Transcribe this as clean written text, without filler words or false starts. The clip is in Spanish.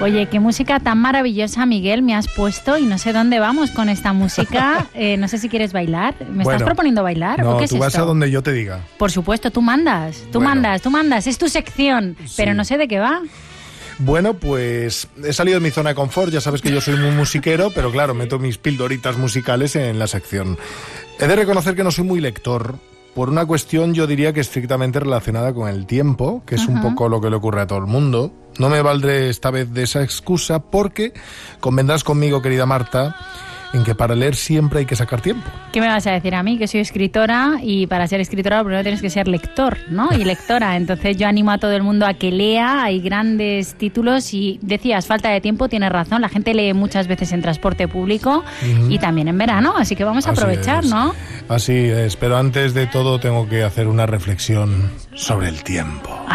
Oye, qué música tan maravillosa, Miguel, me has puesto y no sé dónde vamos con esta música. No sé si quieres bailar. ¿Me estás proponiendo bailar? No, ¿o qué es tú vas esto? a donde yo te diga. Por supuesto, tú mandas, tú mandas. Es tu sección, Sí. pero no sé de qué va. Bueno, pues he salido de mi zona de confort, ya sabes que yo soy muy musiquero, pero claro, meto mis pildoritas musicales en la sección. He de reconocer que no soy muy lector, por una cuestión yo diría que estrictamente relacionada con el tiempo, que es un poco lo que le ocurre a todo el mundo. No me valdré esta vez de esa excusa porque convendrás conmigo, querida Marta, en que para leer siempre hay que sacar tiempo. ¿Qué me vas a decir a mí? Que soy escritora y para ser escritora primero tienes que ser lector, ¿no? Y lectora. Entonces yo animo a todo el mundo a que lea, hay grandes títulos y decías, falta de tiempo, tienes razón, la gente lee muchas veces en transporte público y también en verano, así que vamos a aprovechar, ¿no? Así es, pero antes de todo tengo que hacer una reflexión sobre el tiempo.